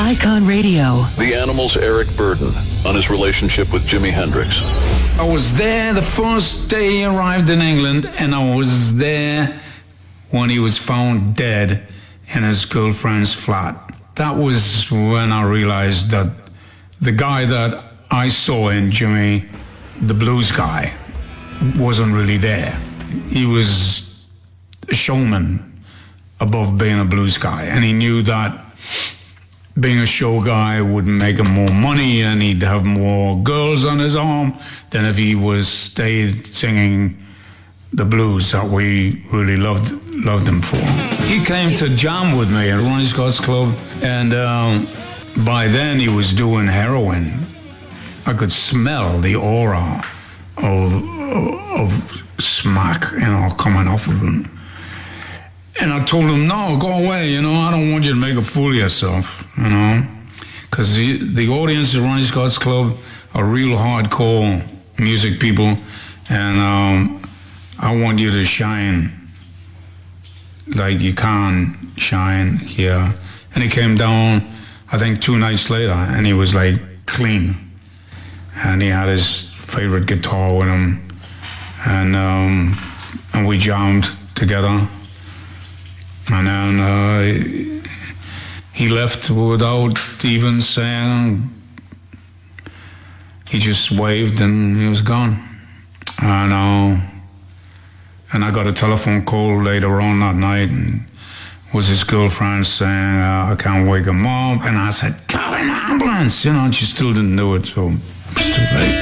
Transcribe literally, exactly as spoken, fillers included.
Icon Radio. The Animals' Eric Burden on his relationship with Jimi Hendrix. I was there the first day he arrived in England, and I was there when he was found dead in his girlfriend's flat. That was when I realized that the guy that I saw in Jimi, the blues guy, wasn't really there. He was a showman above being a blues guy, and he knew that being a show guy would make him more money and he'd have more girls on his arm than if he was stayed singing the blues that we really loved loved him for. He came to jam with me at Ronnie Scott's Club, and um, by then he was doing heroin. I could smell the aura of, of smack, you know, coming off of him. And I told him, no, go away, you know, I don't want you to make a fool of yourself, you know. Because the, the audience at Ronnie Scott's Club are real hardcore music people, and um, I want you to shine like you can't shine here. And he came down, I think, two nights later, and he was, like, clean. And he had his favorite guitar with him, and, um, and we jammed together. And then uh, he left without even saying. He just waved and he was gone. And, uh, and I got a telephone call later on that night, and it was his girlfriend saying, uh, I can't wake him up. And I said, call an ambulance, you know, and she still didn't do it, so it was too late.